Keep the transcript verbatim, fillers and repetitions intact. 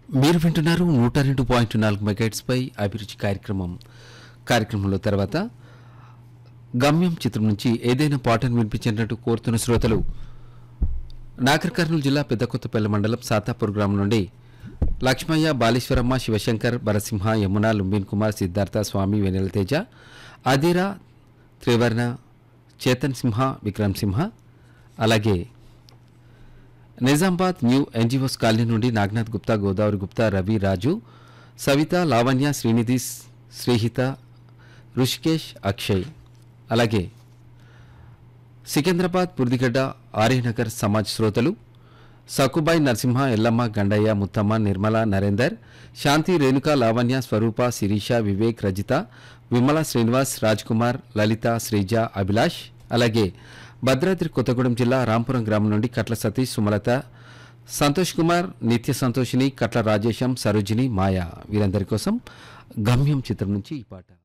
మీరు వింటున్నారు నూట రెండు పాయింట్ నాలుగు మెగాహెర్ట్జ్పై అభిరుచి కార్యక్రమం. కార్యక్రమంలో తర్వాత గమ్యం చిత్రం నుంచి ఏదైనా పాటను వినిపించినట్టు కోరుతున్న శ్రోతలు నాగర్ కర్నూలు జిల్లా పెద్దకొత్తపల్లి మండలం సాతాపూర్ గ్రామం నుండి లక్ష్మయ్య, బాలేశ్వరమ్మ, శివశంకర్, భరసింహ, యమున, లుంబిన్ కుమార్, సిద్ధార్థ, స్వామి, వెనెల తేజ, అదిరా, త్రివర్ణ, చేతన్ సింహ, విక్రమ్ సింహ, అలాగే నిజామాబాద్ న్యూ ఎన్జిఓస్ కాలనీ నుండి నాగనాథ్ గుప్తా, గోదావరి గుప్తా, రవి, రాజు, సవిత, లావణ్య, శ్రీనిధి, శ్రీహిత, ఋషికేష్, అక్షయ్, అలాగే సికింద్రాబాద్ పుర్దిగడ్డ ఆర్యనగర్ సమాజ్ శ్రోతలు సకుబాయ్, నరసింహ, ఎల్లమ్మ, గండయ్య, ముత్తమ్మ, నిర్మల, నరేందర్, శాంతి, రేణుక, లావణ్య, స్వరూప, శిరీష, వివేక్, రజిత, విమల, శ్రీనివాస్, రాజ్ కుమార్, లలిత, శ్రీజ, అభిలాష్, అలాగే భద్రాద్రి కొత్తగూడెం జిల్లా రాంపురం గ్రామం నుండి కట్ల సతీష్, సుమలత, సంతోష్ కుమార్, నిత్య సంతోషిని, కట్ల రాజేశం, సరోజిని, మాయ వీరందరి కోసం గమ్యం చిత్రం నుంచి ఈ పాట.